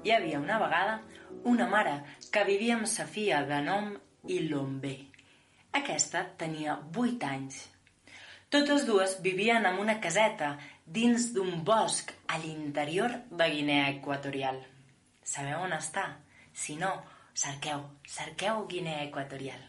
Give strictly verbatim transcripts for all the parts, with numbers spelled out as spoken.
Hi havia una vegada una mare que vivia amb sa filla de nom Ilombe. Aquesta tenia vuit anys. Totes dues vivien en una caseta dins d'un bosc a l'interior de Guinea Equatorial. Sabeu on està? Si no, cerqueu, cerqueu Guinea Equatorial.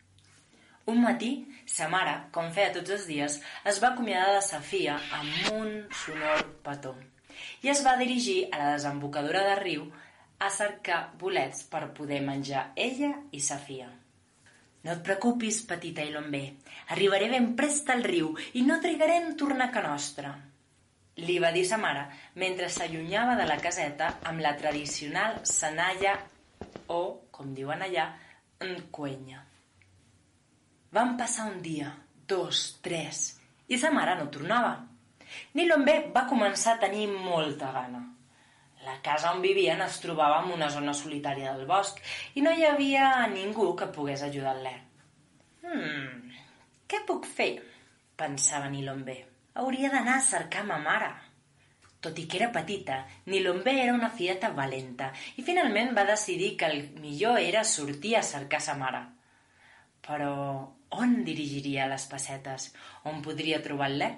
Un matí, sa mare, com feia tots els dies, es va acomiadar de sa filla amb un sonor petó i es va dirigir a la desembocadura del riu a cercar bolets per poder menjar ella i sa filla. No et preocupis, petita Ilombe, arribaré ben prest al riu i no trigaré en tornar a ca nostra, li va dir sa mare mentre s'allunyava de la caseta amb la tradicional senalla o, com diuen allà, encuenya. Van passar un dia, dos, tres, i sa mare no tornava. Ilombe va començar a tenir molta gana. La casa on vivien es trobava en una zona solitària del bosc i no hi havia ningú que pogués ajudar-la. Hmm, què puc fer? Pensava Ilombe. Hauria d'anar a cercar ma mare. Tot i que era petita, Ilombe era una filleta valenta i finalment va decidir que el millor era sortir a cercar sa mare. Però on dirigiria les pessetes? On podria trobar-la?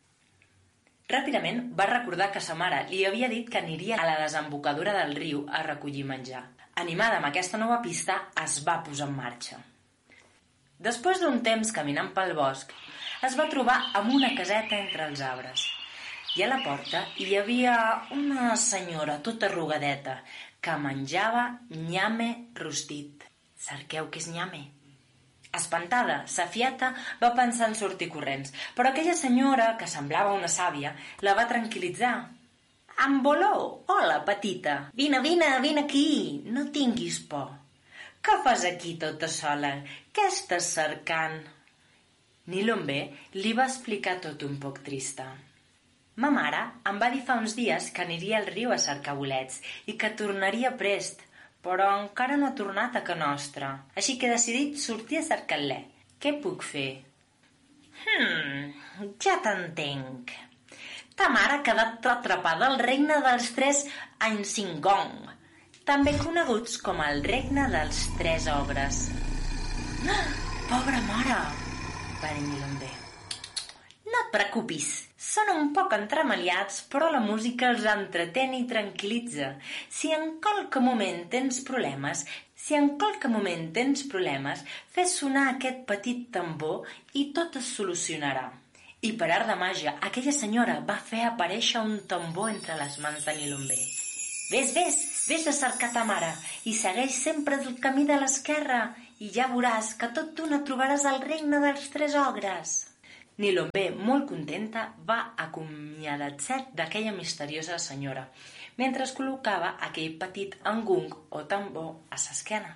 Ràpidament va recordar que sa mare li havia dit que aniria a la desembocadura del riu a recollir menjar. Animada amb aquesta nova pista, es va posar en marxa. Després d'un temps caminant pel bosc, es va trobar amb una caseta entre els arbres. I a la porta hi havia una senyora tota arrugadeta que menjava nyame rostit. Cerqueu què és nyame? Espantada, sa fieta va pensar en sortir corrents, però aquella senyora, que semblava una sàvia, la va tranquil·litzar. «Amboló, hola, petita! Vine, vine, vine aquí! No tinguis por! Què fas aquí tota sola? Què estàs cercant?» Ilombe li va explicar tot un poc trista. «Ma mare em va dir fa uns dies que aniria al riu a cercar bolets i que tornaria prest, però encara no ha tornat a ca nostra, així que he decidit sortir a cercar-la. Què puc fer?» «Hmm, ja t'entenc. Ta mare ha quedat atrapada al regne dels tres Ainsingong, també coneguts com el regne dels tres ogres». «Ah, pobra mare!» va dir Ilombe. «No et preocupis, són un poc entremaliats, però la música els entretén i tranquil·litza. Si en qualque moment tens problemes, si en qualque moment tens problemes, fes sonar aquest petit tambor i tot es solucionarà». I per art de màgia, aquella senyora va fer aparèixer un tambor entre les mans de Ilombe. «Ves, ves, ves a cercar ta mare i segueix sempre el camí de l'esquerra i ja veuràs que tot d'una trobaràs el regne dels tres ogres». Ilombe, molt contenta, va acomiadar-se d'aquella misteriosa senyora, mentre es col·locava aquell petit engung o tambor a s'esquena.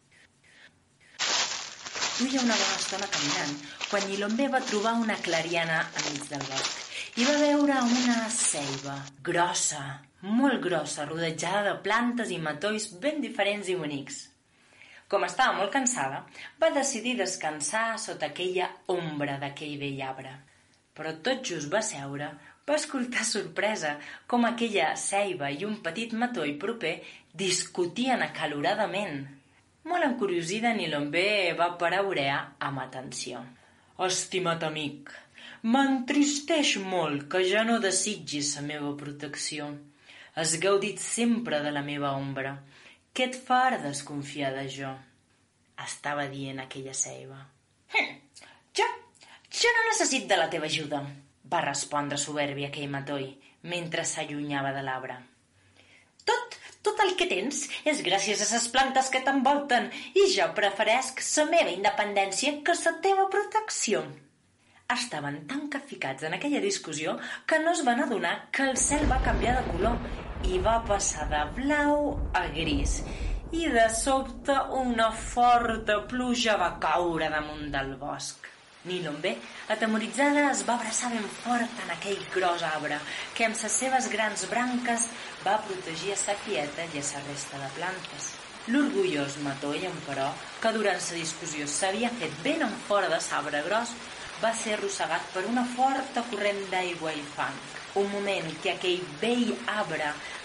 Duia una bona estona caminant quan Ilombe va trobar una clariana enmig del bosc i va veure una ceiba grossa, molt grossa, rodejada de plantes i matolls ben diferents i bonics. Com estava molt cansada, va decidir descansar sota aquella ombra d'aquell vell arbre. Però tot just va seure, va escoltar sorpresa com aquella ceiba i un petit matoll proper discutien acaloradament. Molt encuriosida, Ilombe va paraurear amb atenció. «Estimat amic, m'entristeix molt que ja no desitgis la meva protecció. Has gaudit sempre de la meva ombra. Què et fa ara desconfiar de jo?» estava dient aquella ceiba. «Hm, jo, jo no necessit de la teva ajuda», va respondre soberbi aquell matoll mentre s'allunyava de l'arbre. «Tot, tot el que tens és gràcies a les plantes que t'envolten i jo preferesc la meva independència que la teva protecció». Estaven tan capficats en aquella discussió que no es van adonar que el cel va canviar de color i va passar de blau a gris i de sobte una forta pluja va caure damunt del bosc. Ilombe, atemoritzada, es va abraçar ben fort en aquell gros arbre que amb les seves grans branques va protegir a sa fieta i a la resta de plantes. L'orgullós matoll, però, que durant la discussió s'havia fet ben en fora de l'arbre gros, va ser arrossegat per una forta corrent d'aigua i fang. Un moment que aquell vell arbre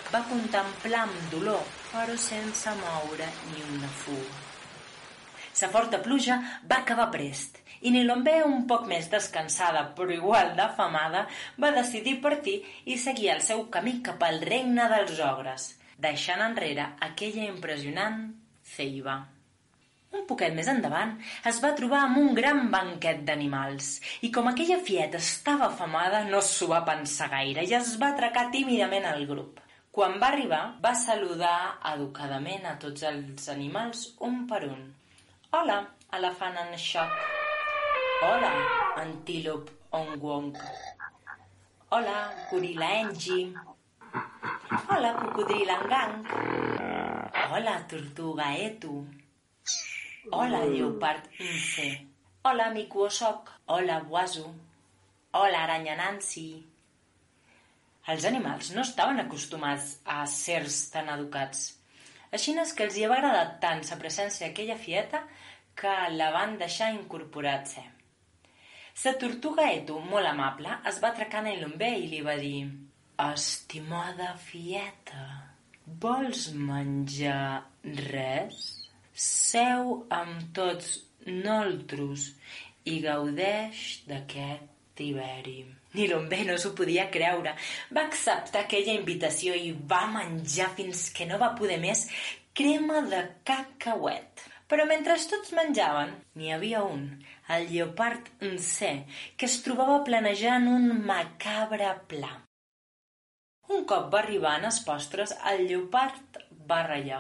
va contemplar amb dolor, però sense moure ni una fuga. La forta pluja va acabar prest, i Nilombe, un poc més descansada però igual d'afamada, va decidir partir i seguir el seu camí cap al regne dels ogres, deixant enrere aquella impressionant ceiba. Un poquet més endavant es va trobar amb un gran banquet d'animals i com aquella fieta estava afamada no s'ho va pensar gaire i es va atracar tímidament al grup. Quan va arribar va saludar educadament a tots els animals un per un. Hola, elefant en xoc. Hola, antílop ongwong. Hola, goril·la engi. Hola, cocodril engang. Hola, tortuga etu. Hola, lleopard ince. Hola, mico osoc. Hola, boazo. Hola, aranya Nancy. Els animals no estaven acostumats a sers tan educats. Així és que els hi va agradar tant la presència d'aquella fieta que la van deixar incorporar-se. La tortuga Etu, molt amable, es va atracar a Nilombe i li va dir: Estimada fieta, vols menjar res? Seu amb tots noltros i gaudeix d'aquest hiveri. Nilombe no s'ho podia creure. Va acceptar aquella invitació i va menjar fins que no va poder més crema de cacauet. Però mentre tots menjaven, n'hi havia un, el lleopard Nce, que es trobava planejant un macabre pla. Un cop va arribar en els postres, el lleopard va ratllar.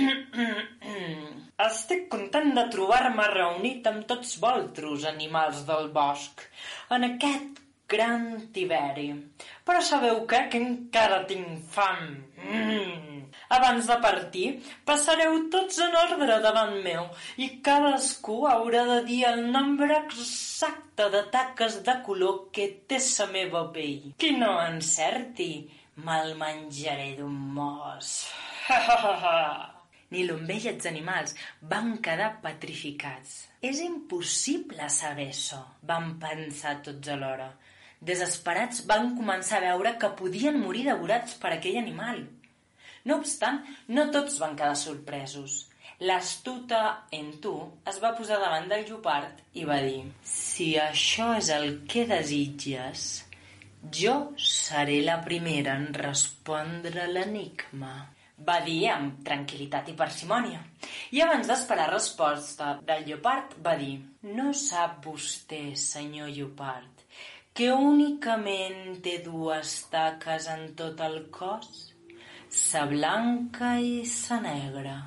Estic content de trobar-me reunit amb tots vosaltres, animals del bosc, en aquest gran hiveri. Però sabeu què? Que encara tinc fam. Mm. Abans de partir, passareu tots en ordre davant meu i cadascú haurà de dir el nombre exacte de taques de color que té la meva pell. Qui no encerti, me'l menjaré d'un mos. Ha, ha, ha, ha. Nilombe i els animals van quedar petrificats. És impossible saber això, van pensar tots alhora. Desesperats van començar a veure que podien morir devorats per aquell animal. No obstant, no tots van quedar sorpresos. L'astuta Entu es va posar davant del lleopard i va dir: si això és el que desitges, jo seré la primera en respondre l'enigma. Va dir amb tranquil·litat i parsimònia. I abans d'esperar resposta del lleopard va dir: no sap vostè, senyor lleopard, que únicament té dues taques en tot el cos? Sa blanca i sa negra.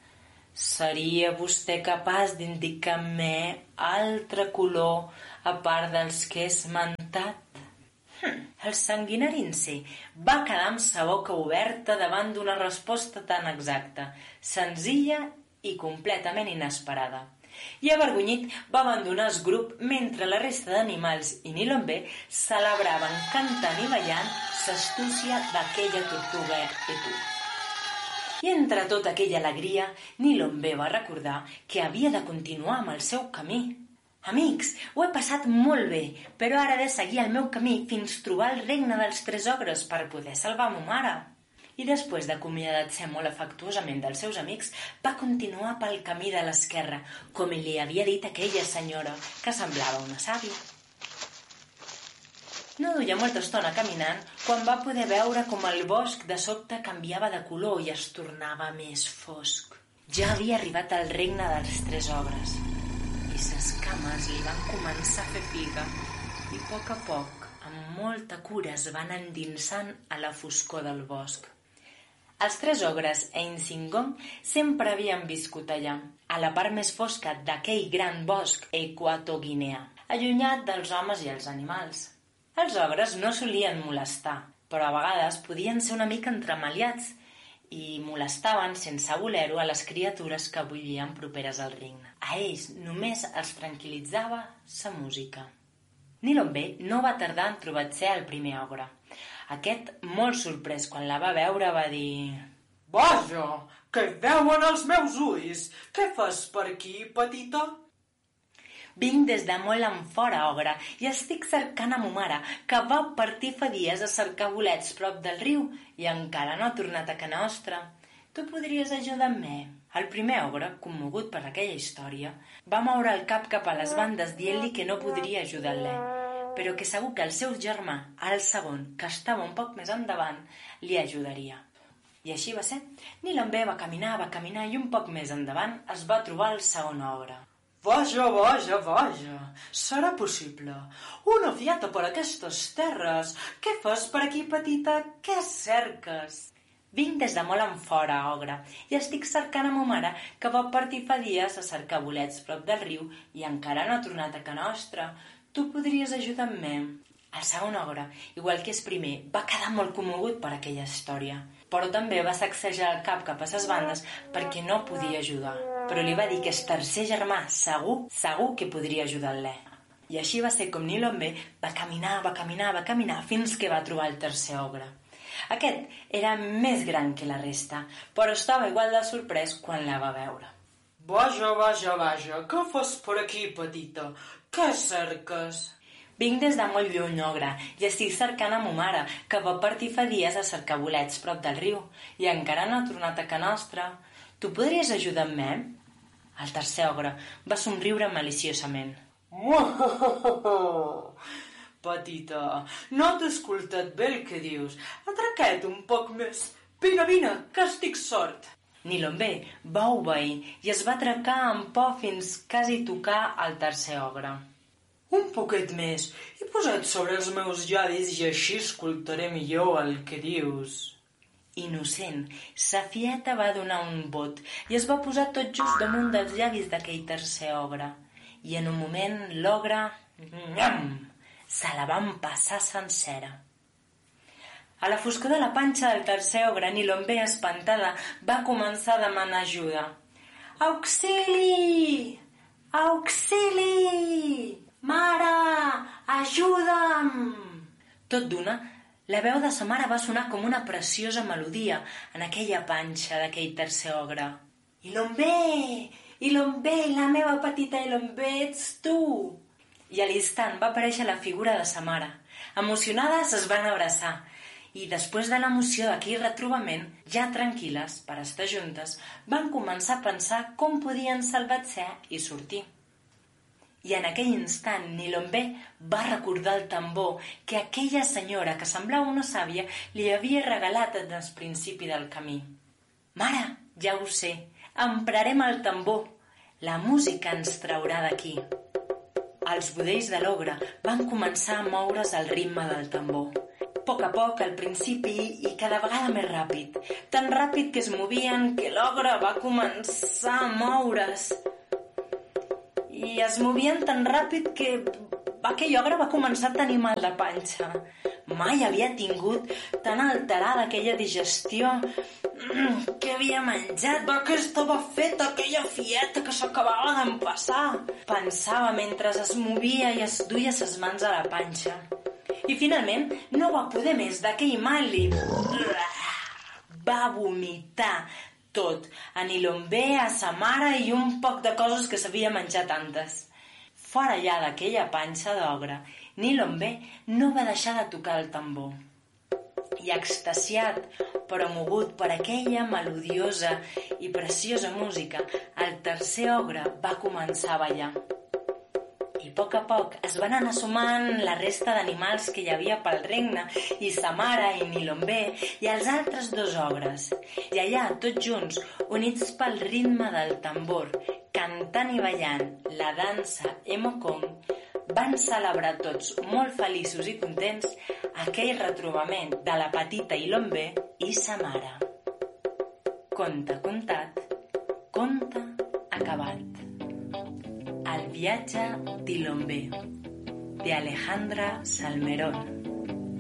Seria vostè capaç d'indicar-me altre color a part dels que he esmentat? Hm. El sanguinari Nce va quedar amb sa boca oberta davant d'una resposta tan exacta, senzilla i completament inesperada. I avergonyit va abandonar el grup mentre la resta d'animals i Nilombe celebraven cantant i ballant l'astúcia d'aquella tortuga Etu. I entre tota aquella alegria, Nilombe va recordar que havia de continuar amb el seu camí. Amics, ho he passat molt bé, però ara he de seguir el meu camí fins trobar el regne dels tres ogres per poder salvar ma mare. I després d'acomiadar-se molt afectuosament dels seus amics, va continuar pel camí de l'esquerra, com li havia dit aquella senyora, que semblava una sàvia. No duia molta estona caminant quan va poder veure com el bosc de sobte canviava de color i es tornava més fosc. Ja havia arribat al regne dels tres ogres. I ses cames li van començar a fer figa i a poc a poc, amb molta cura, es van endinsant a la foscor del bosc. Els tres ogres e Insingong sempre havien viscut allà, a la part més fosca d'aquell gran bosc equatoguineà, allunyat dels homes i els animals. Els ogres no solien molestar, però a vegades podien ser una mica entremaliats i molestaven sense voler-ho a les criatures que vivien properes al regne. A ells només els tranquil·litzava sa música. Nilombe no va tardar en trobar-se el primer ogre. Aquest, molt sorprès quan la va veure, va dir: Vaja, què veuen els meus ulls? Què fas per aquí, petita? Vinc des de molt en fora, ogre, i estic cercant a mo mare, que va partir fa dies a cercar bolets prop del riu i encara no ha tornat a ca nostra. Tu podries ajudar-me? El primer ogre, commogut per aquella història, va moure el cap cap a les bandes dient-li que no podria ajudar-lo, però que segur que el seu germà, el segon, que estava un poc més endavant, li ajudaria. I així va ser. Nilambé va caminar, va caminar i un poc més endavant es va trobar el segon ogre. Vaja, vaja, vaja, serà possible. Una fiata per aquestes terres. Què fas per aquí, petita? Què cerques? Vinc des de molt en fora, ogre, i estic cercant a mo mare, que va partir fa dies a cercar bolets prop del riu i encara no ha tornat a ca nostra. Tu podries ajudar-me? El segon ogre, igual que és primer, va quedar molt commogut per aquella història, però també va sacsejar el cap cap a ses bandes perquè no podia ajudar. Però li va dir que el tercer germà segur, segur que podria ajudar-lo. I així va ser com Nilambé va caminar, va caminar, va caminar, fins que va trobar el tercer ogre. Aquest era més gran que la resta, però estava igual de sorprès quan la va veure. Vaja, vaja, vaja, què fas per aquí, petita? Què cerques? Vinc des de molt lluny, ogre, i estic cercant a mo mare, que va partir fa dies a cercar bolets prop del riu i encara no ha tornat a ca nostra. Tu podries ajudar-me? El tercer ogre va somriure maliciosament. Petita, no t'he escoltat bé el que dius. Atraquet un poc més. Vine, vine, que estic sort. Nilambé va obeir i es va atracar amb por fins quasi tocar el tercer ogre. Un poquet més, i posa't sobre els meus llavis i així escoltaré millor el que dius. Innocent, sa fieta va donar un bot i es va posar tot just damunt dels llavis d'aquell tercer ogre. I en un moment l'ogre... Nyam! Se la van passar sencera. A la foscor de la panxa del tercer ogre, Nilambé, espantada, va començar a demanar ajuda. Auxili! Auxili! Mare, ajuda'm! Tot d'una, la veu de sa mare va sonar com una preciosa melodia en aquella panxa d'aquell tercer ogre. Nilambé! Nilambé, la meva petita Nilambé, ets tu! I a l'instant va aparèixer la figura de sa mare. Emocionades es van abraçar i després de l'emoció d'aquell retrobament, ja tranquil·les per estar juntes, van començar a pensar com podien salvar-se i sortir. I en aquell instant Nilambé va recordar el tambor que aquella senyora, que semblava una sàvia, li havia regalat en el principi del camí. Mare, ja ho sé, emprarem el tambor. La música ens traurà d'aquí. Els budells de l'ogre van començar a moure's al ritme del tambor. A poc a poc, al principi, i cada vegada més ràpid. Tan ràpid que es movien que l'ogre va començar a moure's. I es movien tan ràpid que aquell ogre va començar a tenir mal de panxa. Mai havia tingut tan alterada aquella digestió. Mm, què havia menjat? De què estava feta aquella fieta que s'acabava d'empassar? Pensava mentre es movia i es duia ses mans a la panxa. I finalment no va poder més d'aquell mal i... va vomitar tot. A Nilambé, a sa mare i un poc de coses que s'havia menjat antes. Fora allà d'aquella panxa d'ogre, Nilambé no va deixar de tocar el tambor. I extasiat, però mogut per aquella melodiosa i preciosa música, el tercer ogre va començar a ballar. I a poc a poc es van anar sumant la resta d'animals que hi havia pel regne, i sa mare i Nilambé i els altres dos ogres. I allà, tots junts, units pel ritme del tambor, cantant i ballant la dansa Emokong, van celebrar tots molt feliços i contents aquell retrobament de la petita Nilambé i sa mare. Conte contat, conte acabat. El viatge d'Nilambé, de Alejandra Salmerón.